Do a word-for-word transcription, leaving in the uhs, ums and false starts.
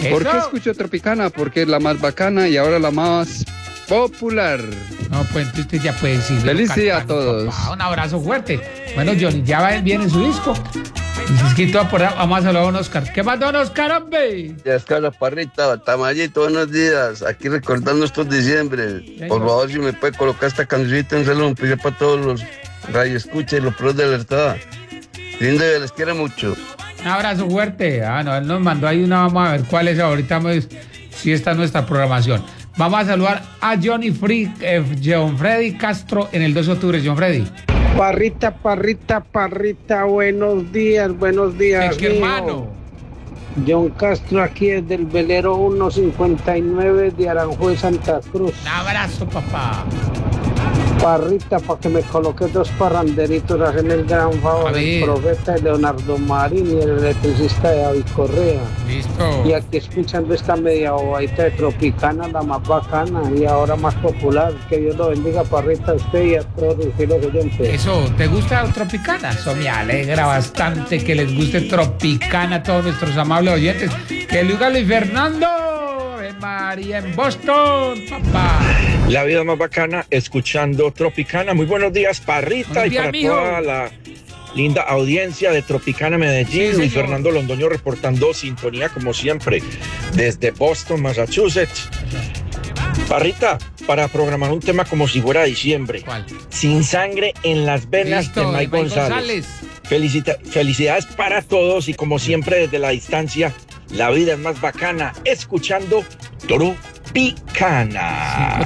¿Por qué escucho Tropicana? Porque es la más bacana y ahora la más popular. No, pues entonces ya puede decir. Feliz día a todos. Papá, un abrazo fuerte. Bueno, Johnny, ya va bien en su disco. Inscrito por ahí, vamos a saludar a don Oscar. ¿Qué más, don Oscar, hombre? Ya es Carlos Parrita, Tamayito, buenos días. Aquí recordando estos diciembre. Por favor, si me puede colocar esta cancionita en salón, pues para todos los radioescuchas y los pros de alertada. Lindo, les quiero mucho. Un abrazo fuerte. Ah, no, él nos mandó ahí una, vamos a ver cuál es ahorita, pues, si esta es nuestra programación. Vamos a saludar a Johnny Free, eh, John Freddy Castro en el dos de octubre. John Freddy. Parrita, parrita, parrita, buenos días, buenos días. Es que hermano. John Castro aquí desde el velero ciento cincuenta y nueve de Aranjuez, Santa Cruz. Un abrazo, papá. Parrita, para que me coloque dos parranderitos, hacen el gran favor, el profeta Leonardo Marín y el electricista de David Correa. Listo. Y aquí escuchando esta media bobadita de Tropicana, la más bacana y ahora más popular. Que Dios lo bendiga, Parrita, a usted y a todos los fieles oyentes. Eso, ¿te gusta Tropicana? Eso me alegra bastante que les guste Tropicana a todos nuestros amables oyentes. Que Luis Luis Fernando de María en Boston, papá. La vida más bacana escuchando Tropicana. Muy buenos días, Parrita, buenos y días, para mijo. toda la linda audiencia de Tropicana Medellín. Sí, Luis señor. Fernando Londoño reportando sintonía como siempre desde Boston, Massachusetts. Parrita, para programar un tema como si fuera diciembre. ¿Cuál? Sin sangre en las venas Listo, de de Mike Mike González. González. Felicita- felicidades para todos y como siempre desde la distancia, la vida es más bacana escuchando Tropicana.